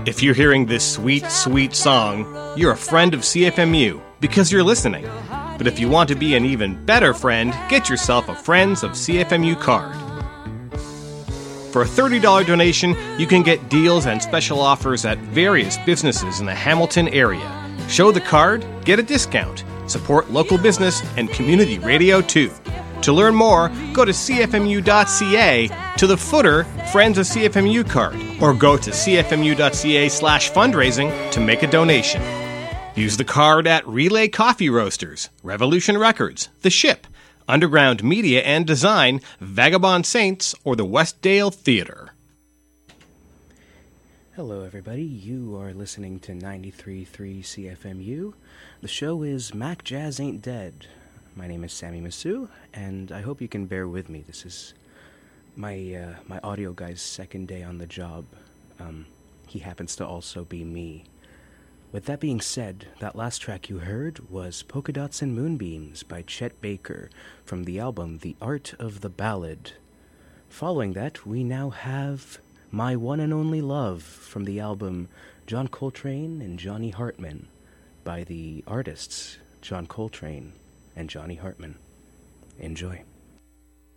If you're hearing this sweet, sweet song, you're a friend of CFMU because you're listening. But if you want to be an even better friend, get yourself a Friends of CFMU card. For a $30 donation, you can get deals and special offers at various businesses in the Hamilton area. Show the card, get a discount. Support local business and community radio too. To learn more, go to cfmu.ca to the footer Friends of CFMU card, or go to cfmu.ca/fundraising to make a donation. Use the card at Relay Coffee Roasters, Revolution Records, The Ship, Underground Media and Design, Vagabond Saints, or the Westdale Theater. Hello everybody, you are listening to 93.3 CFMU. The show is Mac Jazz Ain't Dead. My name is Sammy Masu, and I hope you can bear with me. This is my audio guy's second day on the job. He happens to also be me. With that being said, that last track you heard was Polka Dots and Moonbeams by Chet Baker from the album The Art of the Ballad. Following that, we now have My One and Only Love from the album John Coltrane and Johnny Hartman by the artists John Coltrane and Johnny Hartman. Enjoy.